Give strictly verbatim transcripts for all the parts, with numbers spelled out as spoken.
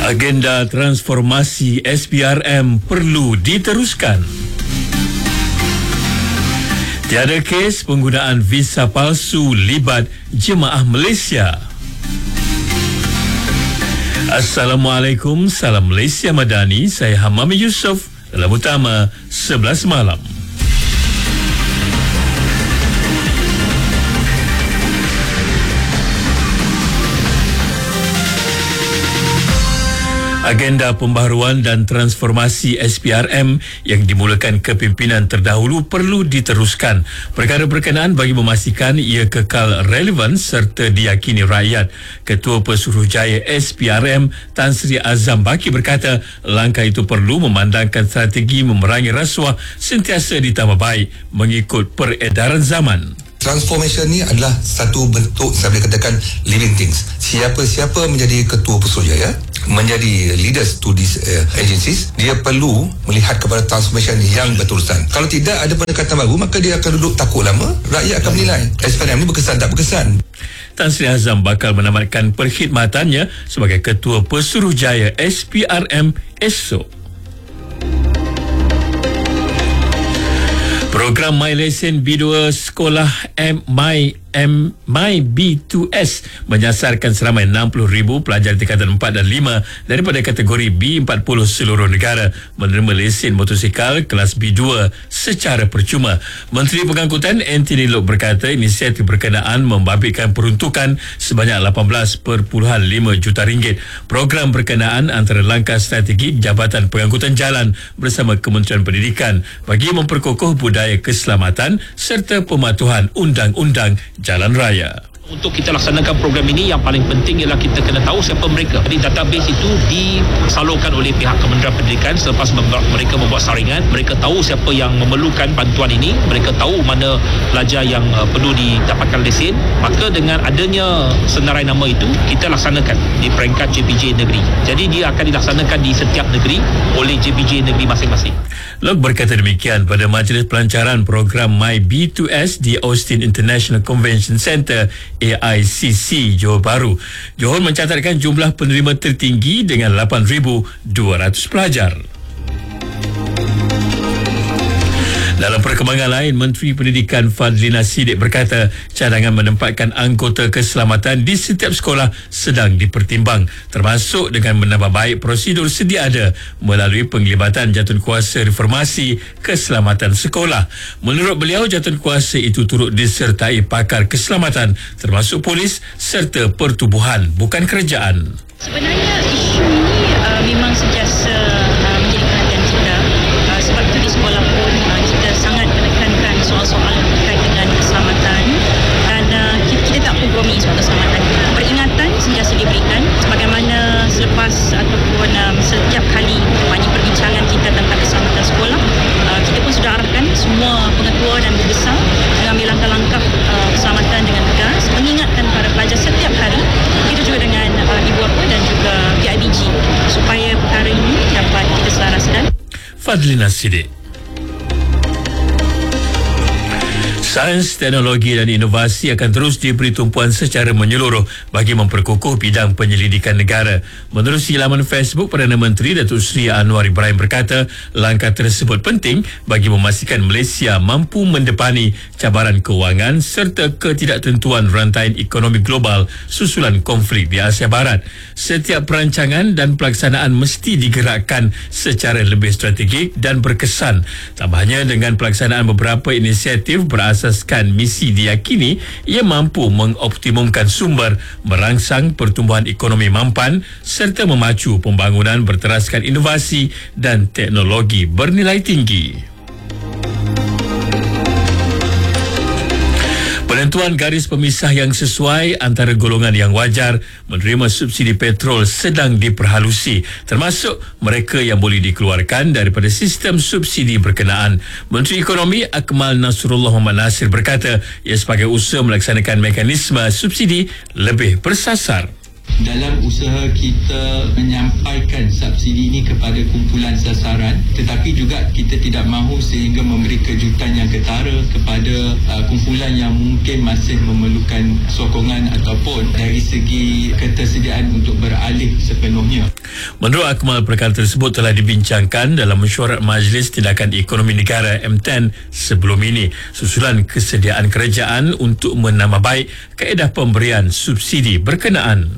Agenda transformasi S P R M perlu diteruskan. Tiada kes penggunaan visa palsu libat jemaah Malaysia. Assalamualaikum, salam Malaysia Madani. Saya Hamami Yusof dalam utama sebelas malam. Agenda pembaharuan dan transformasi S P R M yang dimulakan kepimpinan terdahulu perlu diteruskan. Perkara berkenaan bagi memastikan ia kekal relevan serta diyakini rakyat. Ketua Pesuruhjaya S P R M Tan Sri Azam Baki berkata langkah itu perlu memandangkan strategi memerangi rasuah sentiasa ditambah baik mengikut peredaran zaman. Transformation ni adalah satu bentuk, saya boleh katakan, living things. Siapa-siapa menjadi ketua Pesuruhjaya, menjadi leaders to these uh, agencies, dia perlu melihat kepada transformation yang berterusan. Kalau tidak ada pendekatan baru, maka dia akan duduk takut lama, rakyat akan menilai S P R M ni berkesan tak berkesan. Tan Sri Azam bakal menamatkan perkhidmatannya sebagai Ketua Pesuruhjaya S P R M esok. Program My Lesson B dua Sekolah M My M My B two S menyasarkan seramai enam puluh ribu pelajar tingkatan empat dan lima daripada kategori B empat puluh seluruh negara menerima lesen motosikal kelas B dua secara percuma. Menteri Pengangkutan Anthony Loke berkata inisiatif berkenaan membabitkan peruntukan sebanyak lapan belas perpuluhan lima juta ringgit. Program berkenaan antara langkah strategi Jabatan Pengangkutan Jalan bersama Kementerian Pendidikan bagi memperkokoh budaya keselamatan serta pematuhan undang-undang jalan raya. Untuk kita laksanakan program ini, yang paling penting ialah kita kena tahu siapa mereka. Jadi database itu disalurkan oleh pihak Kementerian Pendidikan selepas mereka membuat saringan. Mereka tahu siapa yang memerlukan bantuan ini, mereka tahu mana pelajar yang uh, perlu didapatkan lesen. Maka dengan adanya senarai nama itu, kita laksanakan di peringkat J P J negeri. Jadi dia akan dilaksanakan di setiap negeri oleh J P J negeri masing-masing. Lok berkata demikian pada majlis pelancaran program My B two S di Austin International Convention Centre A I C C Johor Bahru. Johor mencatatkan jumlah penerima tertinggi dengan lapan ribu dua ratus pelajar. Dalam perkembangan lain, Menteri Pendidikan Fadlina Siddiq berkata cadangan menempatkan anggota keselamatan di setiap sekolah sedang dipertimbang, termasuk dengan menambah baik prosedur sedia ada melalui penglibatan jawatankuasa reformasi keselamatan sekolah. Menurut beliau, jawatankuasa itu turut disertai pakar keselamatan termasuk polis serta pertubuhan bukan kerajaan. Sebenarnya isu ini uh, memang sentiasa uh, menjadi perhatian kita. Uh, sebab itu di sekolah pun uh, kita sangat menekankan soal-soal berkait dengan keselamatan dan uh, kita, kita tak punggungi soal keselamatan. Peringatan sentiasa diberikan sebagaimana selepas ataupun um, setiap kali banyak perbincangan kita tentang keselamatan sekolah, uh, kita pun sudah arahkan semua pengetua dan guru besar mengambil langkah-langkah uh, keselamatan dengan tegas, mengingatkan para pelajar setiap hari, kita juga dengan uh, ibu bapa dan juga P I B G supaya perkara ini dapat kita selaraskan. Fadlina Siddiq. Sains, teknologi dan inovasi akan terus diberi tumpuan secara menyeluruh bagi memperkukuh bidang penyelidikan negara. Menerusi laman Facebook, Perdana Menteri Datuk Seri Anwar Ibrahim berkata langkah tersebut penting bagi memastikan Malaysia mampu mendepani cabaran kewangan serta ketidaktentuan rantaian ekonomi global susulan konflik di Asia Barat. Setiap perancangan dan pelaksanaan mesti digerakkan secara lebih strategik dan berkesan. Tambahnya, dengan pelaksanaan beberapa inisiatif berasas asaskan misi diyakini ia mampu mengoptimumkan sumber, merangsang pertumbuhan ekonomi mampan serta memacu pembangunan berteraskan inovasi dan teknologi bernilai tinggi. Penentuan garis pemisah yang sesuai antara golongan yang wajar menerima subsidi petrol sedang diperhalusi, termasuk mereka yang boleh dikeluarkan daripada sistem subsidi berkenaan. Menteri Ekonomi Akmal Nasrullah Muhammad Nasir berkata ia sebagai usaha melaksanakan mekanisme subsidi lebih bersasar. Dalam usaha kita menyampaikan subsidi ini kepada kumpulan sasaran, tetapi juga kita tidak mahu sehingga memberi kejutan yang ketara kepada uh, kumpulan yang mungkin masih memerlukan sokongan ataupun dari segi ketersediaan untuk beralih sepenuhnya. Menurut Akmal, perkara tersebut telah dibincangkan dalam mesyuarat Majlis Tindakan Ekonomi Negara M ten sebelum ini, susulan kesediaan kerajaan untuk menambah baik kaedah pemberian subsidi berkenaan.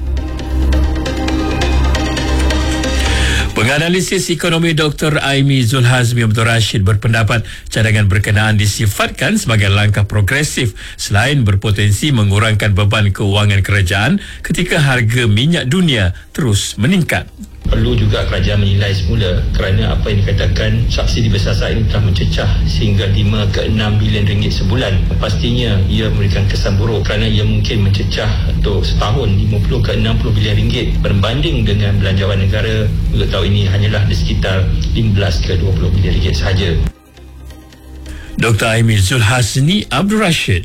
Penganalisis ekonomi Doktor Aimi Zulhazmi Abdul Rashid berpendapat cadangan berkenaan disifatkan sebagai langkah progresif selain berpotensi mengurangkan beban keuangan kerajaan ketika harga minyak dunia terus meningkat. Perlu juga kerajaan menilai semula kerana apa yang dikatakan subsidi bersasar ini telah mencecah sehingga lima ke enam bilion ringgit sebulan. Pastinya ia memberikan kesan buruk kerana ia mungkin mencecah untuk setahun lima puluh ke enam puluh bilion ringgit berbanding dengan belanjawan negara untuk tahun ini hanyalah di sekitar lima belas ke dua puluh bilion ringgit sahaja. Doktor Aimi Zulhazmi Abdul Rashid.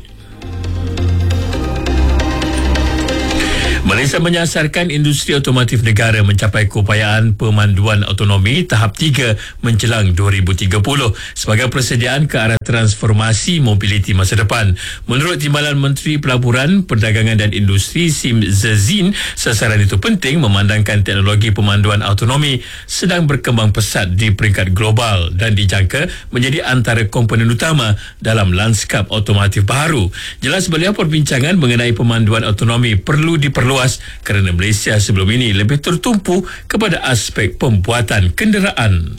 Malaysia menyasarkan industri otomotif negara mencapai keupayaan pemanduan autonomi tahap tiga menjelang dua ribu tiga puluh sebagai persediaan ke arah transformasi mobiliti masa depan. Menurut Timbalan Menteri Pelaburan, Perdagangan dan Industri Sim Zazin, sasaran itu penting memandangkan teknologi pemanduan autonomi sedang berkembang pesat di peringkat global dan dijangka menjadi antara komponen utama dalam lanskap otomotif baharu. Jelas beliau, perbincangan mengenai pemanduan autonomi perlu diperluas kerana Malaysia sebelum ini lebih tertumpu kepada aspek pembuatan kenderaan.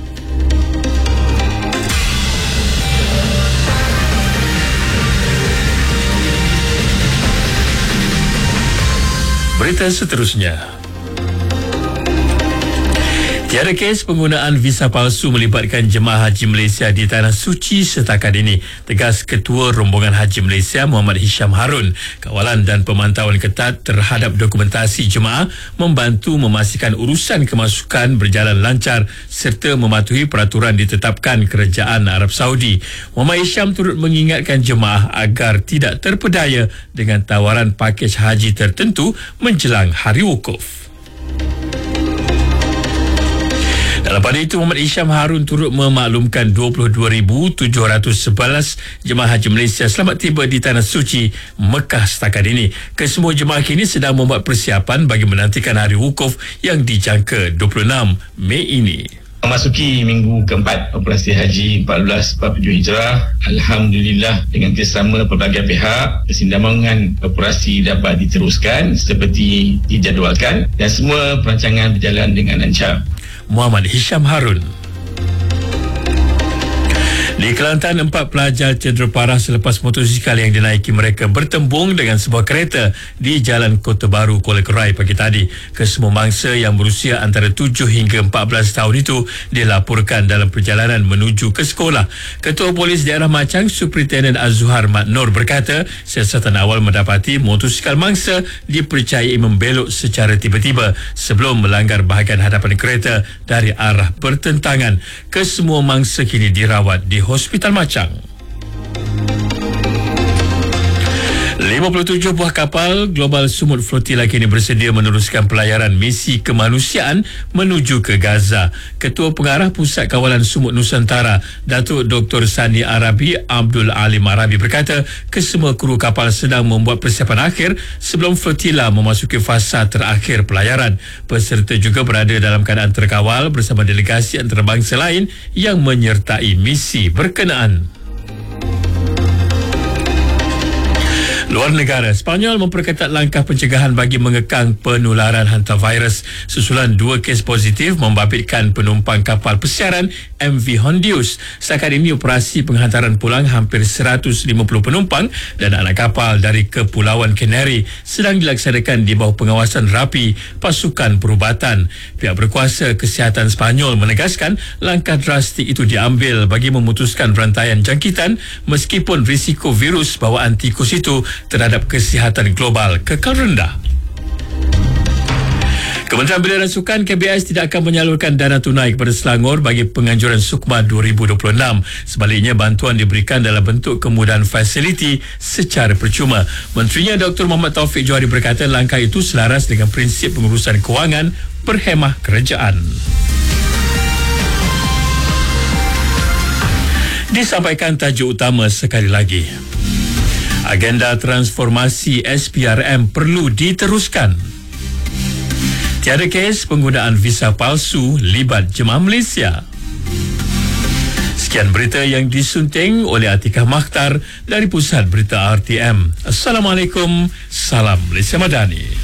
Berita seterusnya. Tiada kes penggunaan visa palsu melibatkan jemaah haji Malaysia di Tanah Suci setakat ini, tegas Ketua Rombongan Haji Malaysia Muhammad Hisham Harun. Kawalan dan pemantauan ketat terhadap dokumentasi jemaah membantu memastikan urusan kemasukan berjalan lancar serta mematuhi peraturan ditetapkan Kerajaan Arab Saudi. Muhammad Hisham turut mengingatkan jemaah agar tidak terpedaya dengan tawaran pakej haji tertentu menjelang hari wukuf. Dalam pada itu, Muhammad Hisham Harun turut memaklumkan dua puluh dua ribu tujuh ratus sebelas jemaah haji Malaysia selamat tiba di Tanah Suci Mekah setakat ini. Kesemua jemaah kini sedang membuat persiapan bagi menantikan hari wukuf yang dijangka dua puluh enam Mei ini. Memasuki minggu keempat operasi haji empat belas empat puluh tujuh Hijrah, Alhamdulillah dengan kerjasama pelbagai pihak, kesinambungan operasi dapat diteruskan seperti dijadualkan dan semua perancangan berjalan dengan lancar. Muhammad Hisham Harun. Di Kelantan, empat pelajar cedera parah selepas motosikal yang dinaiki mereka bertembung dengan sebuah kereta di Jalan Kota Baru, Kuala Kerai pagi tadi. Kesemua mangsa yang berusia antara tujuh hingga empat belas tahun itu dilaporkan dalam perjalanan menuju ke sekolah. Ketua Polis Daerah Machang, Superintendent Azhar Mat Nur berkata, siasatan awal mendapati motosikal mangsa dipercayai membelok secara tiba-tiba sebelum melanggar bahagian hadapan kereta dari arah bertentangan. Kesemua mangsa kini dirawat di Hospital Machang. lima puluh tujuh buah kapal Global Sumut Flotilla kini bersedia meneruskan pelayaran misi kemanusiaan menuju ke Gaza. Ketua Pengarah Pusat Kawalan Sumut Nusantara, Datuk Doktor Sani Arabi Abdul Alim Arabi berkata, kesemua kru kapal sedang membuat persiapan akhir sebelum flotilla memasuki fasa terakhir pelayaran. Peserta juga berada dalam keadaan terkawal bersama delegasi antarabangsa lain yang menyertai misi berkenaan. Luar negara, Sepanyol memperketat langkah pencegahan bagi mengekang penularan hantavirus susulan dua kes positif membabitkan penumpang kapal pesiaran M V Hondius. Setakat ini operasi penghantaran pulang hampir seratus lima puluh penumpang dan anak kapal dari Kepulauan Canary sedang dilaksanakan di bawah pengawasan rapi pasukan perubatan. Pihak berkuasa kesihatan Sepanyol menegaskan langkah drastik itu diambil bagi memutuskan rantaian jangkitan meskipun risiko virus bawaan tikus itu terhadap kesihatan global kekal rendah. Kementerian Belia dan Sukan K B S tidak akan menyalurkan dana tunai kepada Selangor bagi penganjuran Sukma dua ribu dua puluh enam. Sebaliknya, bantuan diberikan dalam bentuk kemudahan fasiliti secara percuma. Menterinya Doktor Muhammad Taufik Johari berkata langkah itu selaras dengan prinsip pengurusan kewangan berhemah kerajaan. Disampaikan tajuk utama sekali lagi. Agenda transformasi S P R M perlu diteruskan. Tiada kes penggunaan visa palsu libat jemaah Malaysia. Sekian berita yang disunting oleh Atikah Makhtar dari Pusat Berita R T M. Assalamualaikum, salam Malaysia Madani.